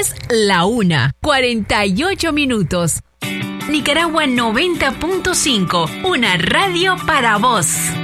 Es la 1:48. Nicaragua 90.5, una radio para vos.